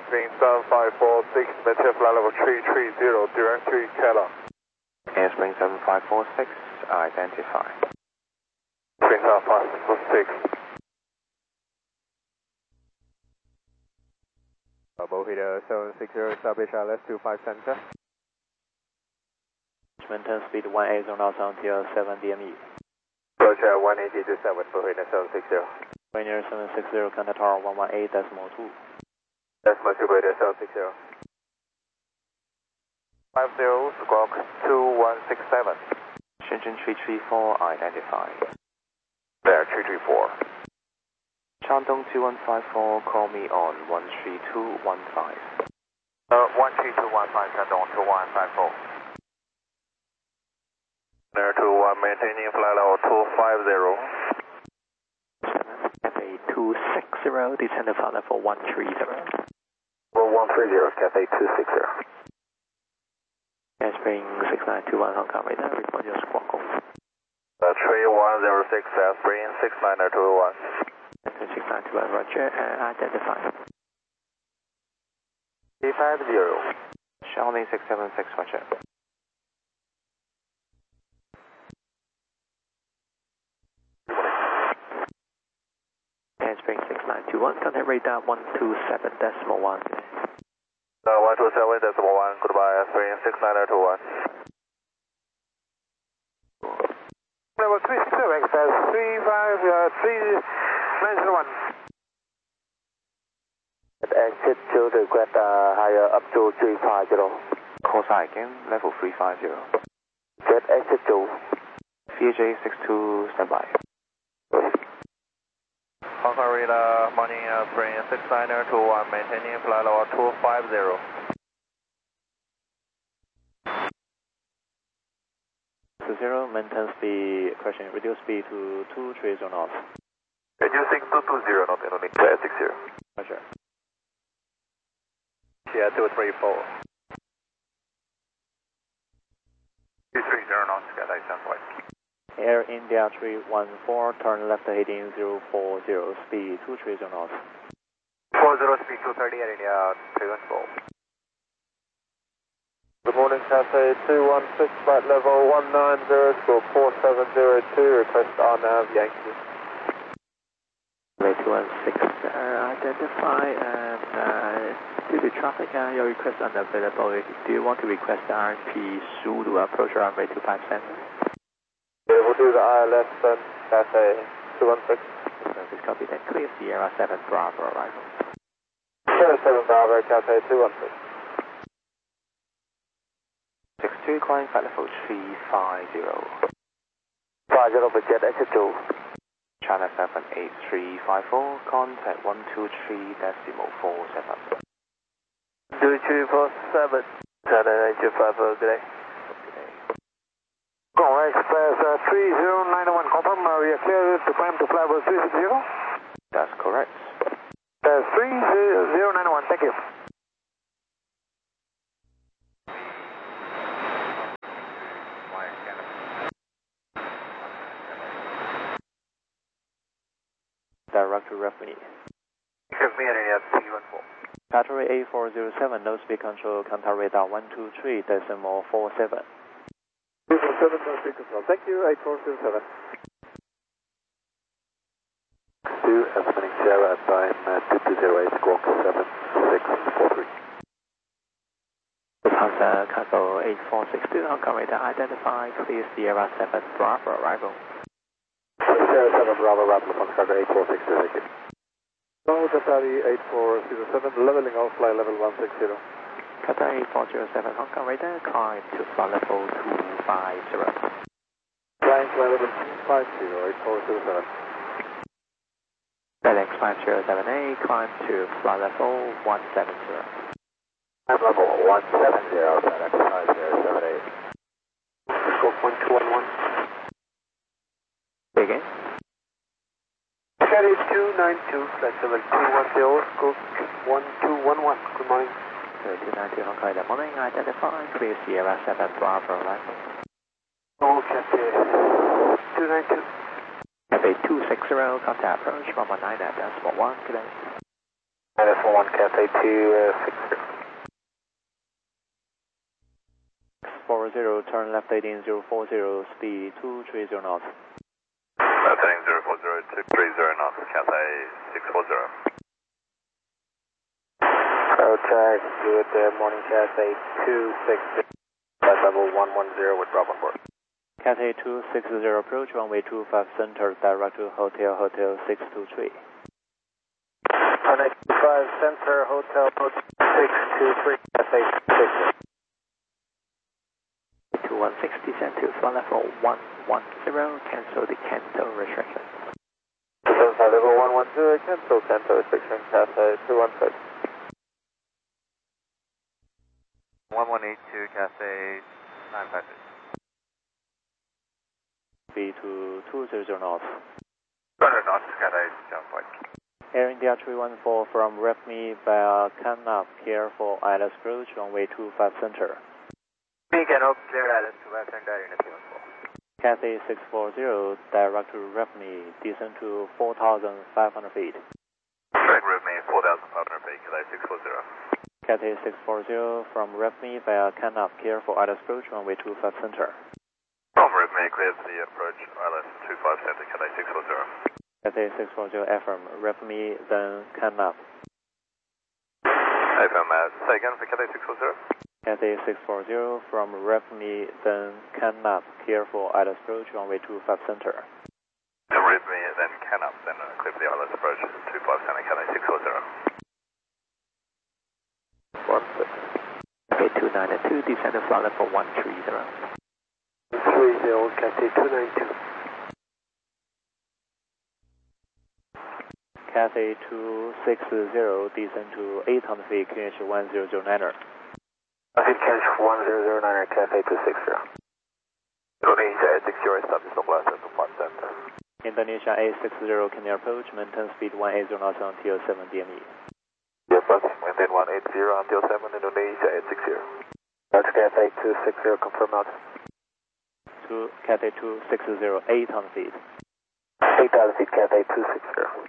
Spring 7546, maintain flight level 330, direct to Keller. Spring 7546, identify. Spring 7546. Mohido 760, South Asia, left 25 center. Maintain speed 18 knots until 7 DME. Approach 180 to 7, Mohido 760. Rainier 760, contact tower 118.2. Decimal 2, Mohido 760. 50, squawk 2167. Shenzhen 334, identify. There, 334. Shandong 2154, call me on 13215. 13215, Shandong 2154. There, 21, maintaining flight level 250. Cathay 260, descend to flight level 130. Well, 130, Cathay 260. Spring 6921, Hong Kong radar, report your squawk off. 3106, Spring 69021. 6921, roger, identify. 350. Charlie 676, roger. Spring 6921, contact radar 127.1. 127.1, goodbye, Spring 69021. Level 360, access 39391. Exit to request higher up to 350. Call side again, level 350. Get exit to VJ 62, standby. Hong Kong radar, morning, Spring 69021, maintaining flight level 250. 20, maintain speed, correction, reduce speed to 230 knots. Reducing to 20 knots, only 60. Roger. Yeah, 234. 230 knots, Cathay Southwest. Air India 314, turn left heading 040, speed 230 knots. 40, speed 230, Air India 314. Good morning, Cathay 216, flight level 190, score 4702, request RNAV Yankee. Way 216, identify and due to traffic, your request unavailable. Do you want to request the RP Zulu approach runway 25 center? Yeah, we'll do the ILS then, Cathay 216. Service copy, then clear Sierra 7 Bravo arrival. Sierra 7 Bravo, Cathay 216. 62, calling flight level 350. 50 for jet exit 2. China 78354, contact 123.47. 2347, China 8250, good day. Go Express 3091, confirm we are clear to climb to flight level 360. That's correct. 3091, thank you. Direct to me. Give me an area 314. Battery A407, no speed control, contact radar 123.47. 247, no speed control. Thank you, 8407. 2, estimating Sierra at time 2208, squawk 7643. Lufthansa Cargo 8462, Hong Kong radar, identify, clear Sierra 7 Bravo arrival. Sierra 7 Bravo, Rapid Lufthansa Cargo 8462, thank you. Delta Charlie 8407, leveling off, flight level 160. Qatar 8407, Hong Kong radar, climb to flight level 250. Flying flight level 250, 8407. FedEx 507A, climb to flight level 170. Climb level 170, FedEx 507A. Scope 1211. Begin. Cathay 292, flight level 210, scope 1211. Good morning. 292 Hong Kong, good morning. Identify, clear Sierra 7 Bravo arrival. Oh, Cathay 292. Cathay 260, contact approach 119 at decimal 1, good day. 941 Cathay 260. 640, turn left heading 040, speed 230 knots. Left heading 040, 230 knots, Cathay 640. Roger, good morning Cathay 260. Flight level 110 with Bravo on board. Cathay 260 approach, runway 25 center, direct to Hotel 623. Runway 25 center, Hotel 623, Cathay 660. 2160, descend to flight level 110, cancel the Canto restriction. Flight level 110, cancel Canto restriction, Cathay 216. 1182, Cathay 956. Speed to 230 knots. 200 knots, Cathay 75. Air India 314 from REFME via Canap, care for ILS approach, runway 25 center. Beacon Oak, clear island 25 center, Unity 14. Cathay 640, direct to REFME, descend to 4,500 feet. Direct REFME 4,500 feet, Cathay 640. Cathay 640 from REFME via Canap, care for ILS approach, runway 25 center. From REFME, clear for the approach, ILS 25 center, Cathay 640. Cathay 640, affirm, REFME, then Canap. FM, say again for Cathay 640? Cathay 640 from REFME, then Canap, care for ILS approach, runway 25 center. So REFME, then Canap, then clear for the ILS approach, 25 center, Cathay 640. 16. Cathay 292, descend to flight level 130. 30, Cathay 292. Cathay 260, descend to 800 feet, QNH 1009er. QNH 1009er, Cathay 260. Indonesia 860, establish the last at the flight center. Indonesia 860, can approach, maintain speed 180 knots until 7 DME. Yes, maintain 180 until 7, Indonesia 860. That's Cathay 260, confirm out. Cathay 260, 800 feet. 8,000 feet, Cathay 260.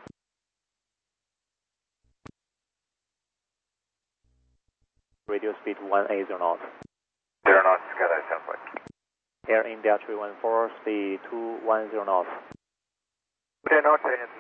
Radio speed 180 knots. 0 knots, Cathay 10 Air India 314, speed 210 knots. 10 knots, Air India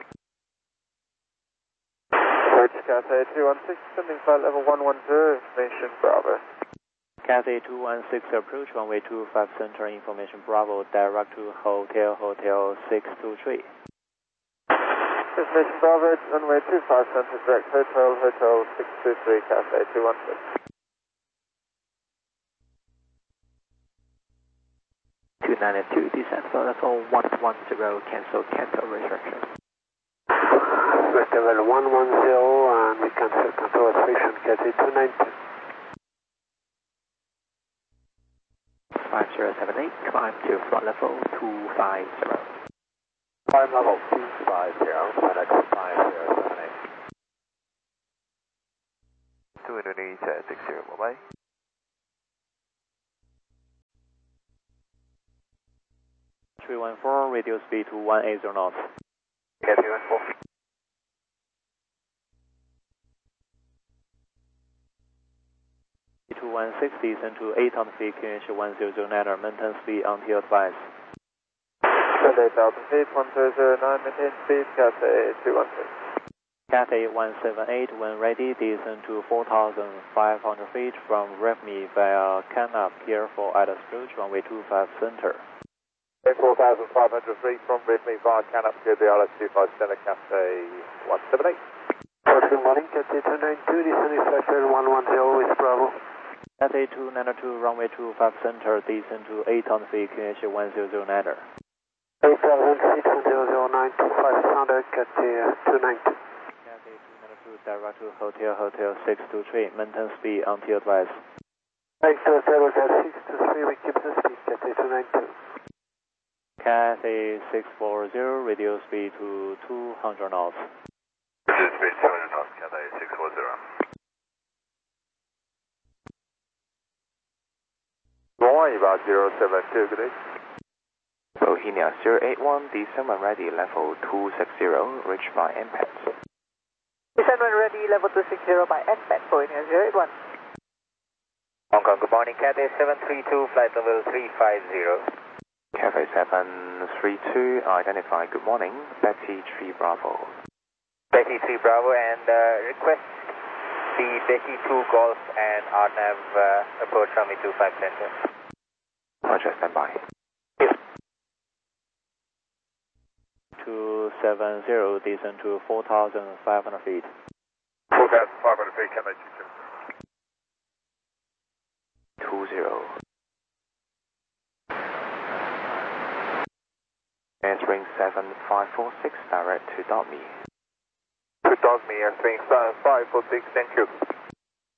314. Approach Cathay 216, sending flight level 110, information Bravo. Cathay 216 approach, runway 25 center, information Bravo, direct to Hotel 623. Information Bravo, runway 25 center, direct Hotel 623, Cathay 216. 292, descend flight level 110, cancel Canto restriction. West level 110, and we cancel Canto restriction, Cathay 292. 5078, climb to flight level 250. Climb level 250, FedEx 5078. To Indonesia 60, bye-bye. .314, radio speed to 180 knots. Cathay 214. To 160, descend to 800 feet, QNH 1009er, maintain speed until advice. Send 8,000 feet, 1009, maintain speed, Cathay 216. Cathay 178, when ready, descend to 4,500 feet from REFME via Canap, here for ILS approach, runway 25 center. 4,500 feet from REFME via Canap, clear the ILS 25 center, Cathay 178. Good morning, Cathay 292, descending flight level 110 with Bravo. Cathay 292, runway 25 center, descend to 800 feet, QNH 1009er. 8,000 feet, 1009 to 500, Cathay 292. Cathay 292, direct to Hotel 623, maintain speed until advice. Thanks to Hotel 623, we keep the speed, Cathay 292. Cathay 640, radio speed to 200 knots. Reduce speed 200 knots, Cathay 640. Hawaii about 072, good day. Bohemia 081, descend when ready, level 260, reach my impact. Descent when ready, level 260 by NPAT, Boeing 081. Hong Kong, good morning, Cathay 732, flight level 350. Cathay 732, identify, good morning, Betty 3 Bravo. Betty 3 Bravo, and request the Betty 2 Golf and RNAV approach runway 25 center. Roger, stand by. 270, descend to 4,500 feet. 4,500 feet, Cathay 20. Airswing 7546, direct to .me. To dog me, airswing 546, thank you.